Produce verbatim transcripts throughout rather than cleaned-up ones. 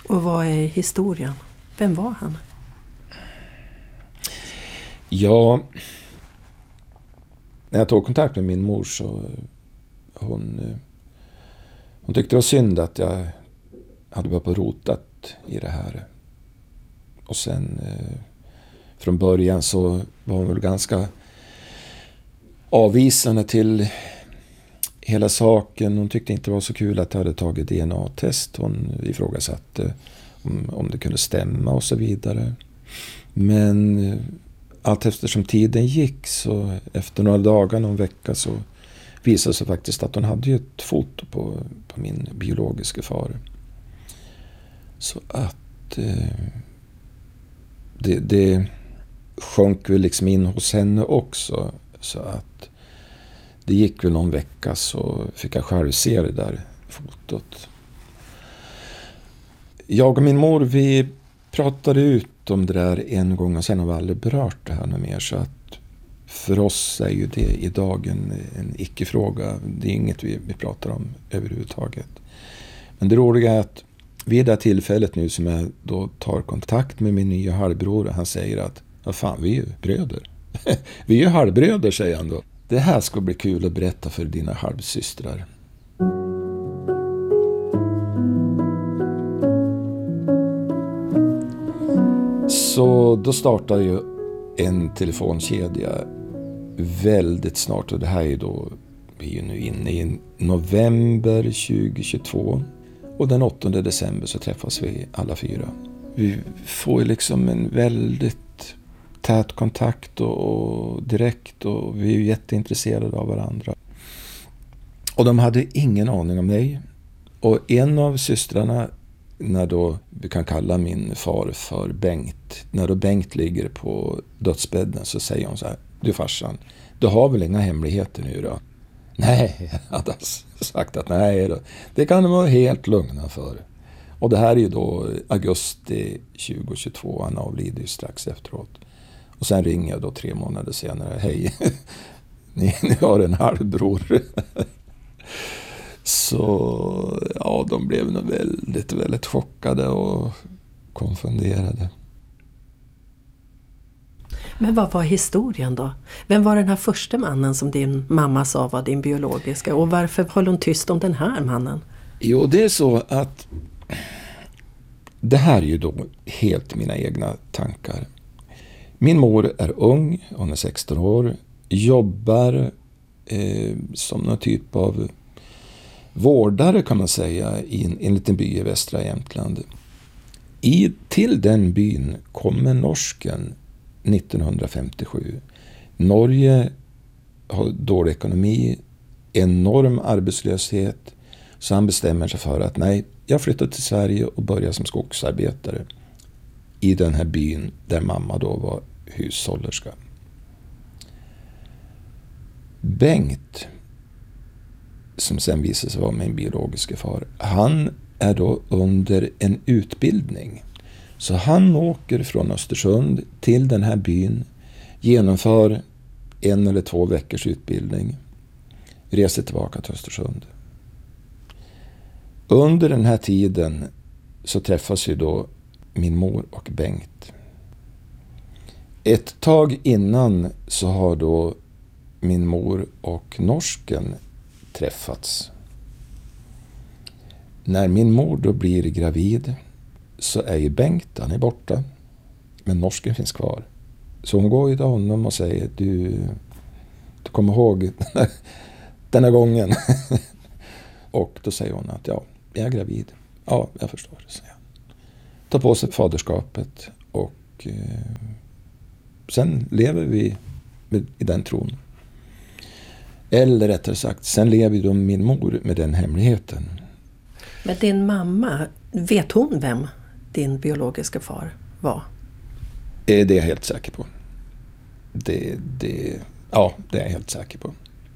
Och vad är historien? Vem var han? Ja, när jag tog kontakt med min mor så hon, hon tyckte det var synd att jag hade börjat på rotat i det här. Och sen från början så var hon väl ganska avvisande till hela saken. Hon tyckte inte det var så kul att jag hade tagit D N A-test. Hon ifrågasatte om, om det kunde stämma och så vidare. Men allt eftersom tiden gick så efter några dagar, någon vecka så visade sig faktiskt att hon hade ju ett foto på, på min biologiska far. Så att eh, det, det sjönk väl liksom in hos henne också. Så att det gick väl någon vecka så fick jag själv se det där fotot. Jag och min mor, vi pratade ut om det där en gång och sen har vi aldrig berört det här mer. Så att för oss är ju det idag en, en icke-fråga. Det är inget vi, vi pratar om överhuvudtaget. Men det roliga är att vid det här tillfället nu som jag då tar kontakt med min nya halvbror, han säger att vad fan, vi är ju bröder. Vi är ju halvbröder, säger han då. Det här ska bli kul att berätta för dina halvsystrar. Så då startar ju en telefonkedja väldigt snart. Och det här är då, vi är ju nu inne i november tjugohundratjugotvå. Och den åttonde december så träffas vi alla fyra. Vi får liksom en väldigt tät kontakt och, och direkt och vi är ju jätteintresserade av varandra. Och de hade ingen aning om mig. Och en av systrarna, när då vi kan kalla min far för Bengt, när då Bengt ligger på dödsbädden så säger hon så här: du farsan, du har väl inga hemligheter nu då? Nej, hade jag sagt att nej då. Det kan de vara helt lugna för. Och det här är ju då augusti tjugohundratjugotvå, han avlider ju strax efteråt. Och sen ringer jag då tre månader senare. Hej, ni, ni har en halvbror. Så ja, de blev nog väldigt, väldigt chockade och konfunderade. Men vad var historien då? Vem var den här första mannen som din mamma sa var din biologiska? Och varför höll hon tyst om den här mannen? Jo, det är så att det här är ju då helt mina egna tankar. Min mor är ung, hon är sexton år, jobbar eh, som någon typ av vårdare kan man säga i en, en liten by i västra Jämtland. I, till den byn kommer norsken nittonhundrafemtiosju. Norge har dålig ekonomi, enorm arbetslöshet, så han bestämmer sig för att nej, jag flyttar till Sverige och börjar som skogsarbetare i den här byn där mamma då var hushållerska. Bengt, som sen visar sig vara min biologiska far, han är då under en utbildning. Så han åker från Östersund till den här byn, genomför en eller två veckors utbildning, reser tillbaka till Östersund. Under den här tiden så träffas ju då min mor och Bengt. Ett tag innan så har då min mor och norsken träffats. När min mor då blir gravid så är ju Bengt, han är borta, men norsken finns kvar. Så hon går ju till honom och säger: du, du kommer ihåg den här gången. Och då säger hon att ja, jag är gravid. Ja, jag förstår, säger jag. Tar på sig faderskapet och eh, sen lever vi med, i den tron. Eller rättare sagt, sen lever ju min mor med den hemligheten. Men din mamma, vet hon vem din biologiska far var? Det är jag helt säker på. Det, det, ja, det är jag helt säker på.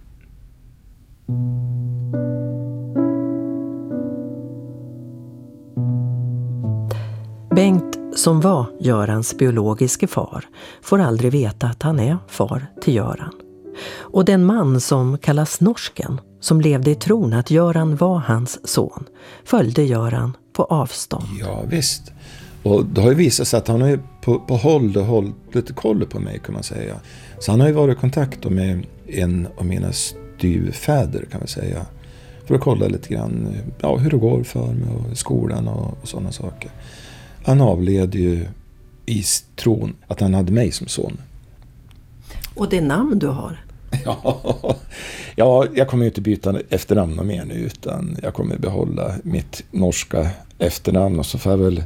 Bengt, som var Görans biologiske far, får aldrig veta att han är far till Göran. Och den man som kallas norsken, som levde i tron att Göran var hans son, följde Göran på avstånd. Ja, visst. Och det har ju visat sig att han har ju på, på håll och håll lite koll på mig, kan man säga. Så han har ju varit i kontakt med en av mina styvfäder, kan man säga. För att kolla lite grann ja, hur det går för mig och skolan och, och sådana saker. Han avled ju i tron att han hade mig som son. Och det namn du har? Ja, ja, jag kommer ju inte byta efternamn mer nu, utan jag kommer behålla mitt norska efternamn, och så får jag väl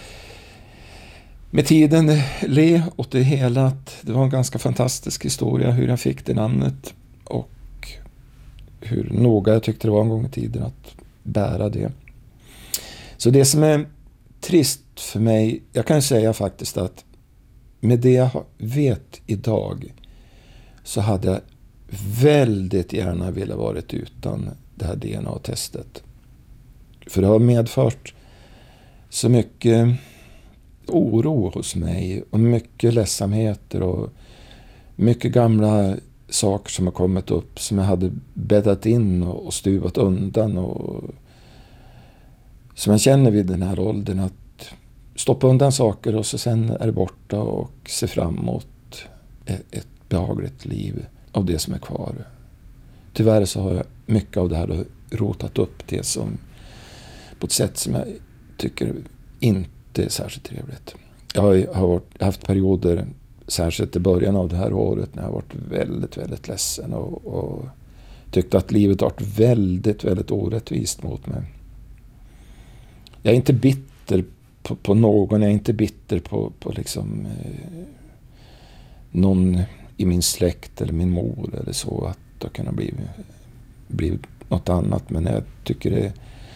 med tiden le åt det hela. Det var en ganska fantastisk historia hur jag fick det namnet och hur noga jag tyckte det var en gång i tiden att bära det. Så det som är trist för mig, jag kan säga faktiskt att med det jag vet idag så hade jag väldigt gärna velat varit utan det här D N A-testet. För det har medfört så mycket oro hos mig och mycket ledsamheter och mycket gamla saker som har kommit upp som jag hade bäddat in och stuvat undan, och som jag känner vid den här åldern, att stoppa undan saker och så sen är det borta och se fram emot ett behagligt liv av det som är kvar. Tyvärr så har jag mycket av det här rotat upp det som på ett sätt som jag tycker inte är särskilt trevligt. Jag har, har varit, haft perioder, särskilt i början av det här året, när jag har varit väldigt, väldigt ledsen och, och tyckte att livet har varit väldigt, väldigt orättvist mot mig. Jag är inte bitter på, på någon, jag är inte bitter på, på liksom eh, någon i min släkt eller min mor eller så, att det kan ha blivit, blivit något annat. Men jag tycker det,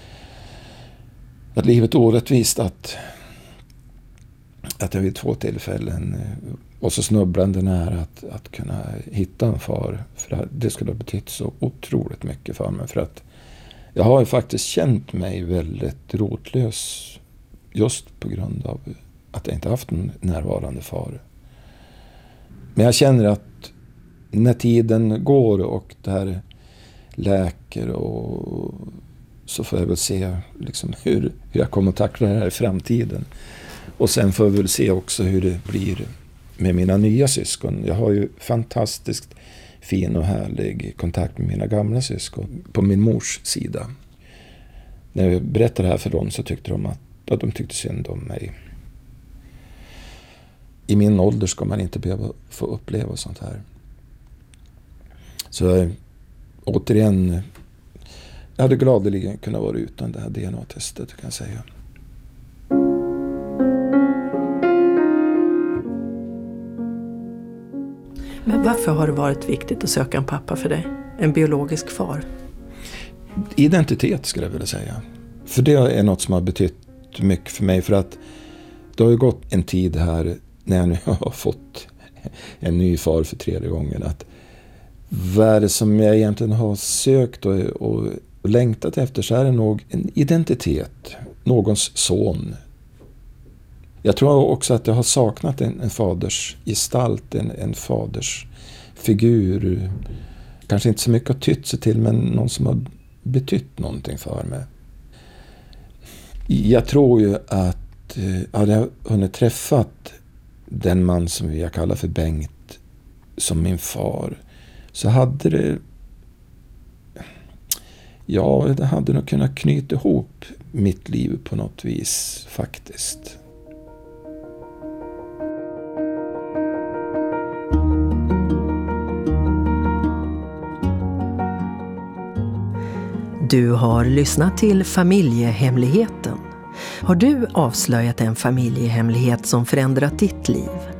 att livet är orättvist, att, att jag vid två tillfällen var så snubblande nära att, att kunna hitta en far. För det skulle ha betytt så otroligt mycket för mig. För att jag har ju faktiskt känt mig väldigt rotlös just på grund av att jag inte haft en närvarande far. Men jag känner att när tiden går och det här läker, och så får jag väl se liksom hur, hur jag kommer att tackla det här i framtiden. Och sen får jag väl se också hur det blir med mina nya syskon. Jag har ju fantastiskt fin och härlig kontakt med mina gamla syskon på min mors sida. När jag berättade det här för dem så tyckte de att, att de tyckte synd om mig. I min ålder ska man inte behöva få uppleva sånt här. Så återigen, jag hade gladeligen kunnat vara utan det här D N A-testet, kan jag säga. Men varför har det varit viktigt att söka en pappa för dig? En biologisk far? Identitet skulle jag vilja säga. För det är något som har betytt mycket för mig. För att det har ju gått en tid här när jag nu har fått en ny far för tredje gången. Att vad är det som jag egentligen har sökt och, och längtat efter, så är det nog en identitet. Någons son. Jag tror också att jag har saknat en, en faders gestalt, en, en faders figur. Kanske inte så mycket har tytt sig till, men någon som har betytt någonting för mig. Jag tror ju att hade jag hunnit träffat den man som jag kallar för Bengt som min far, så hade det ja, det hade nog kunnat knyta ihop mitt liv på något vis faktiskt. Du har lyssnat till Familjehemligheten. Har du avslöjat en familjehemlighet som förändrat ditt liv?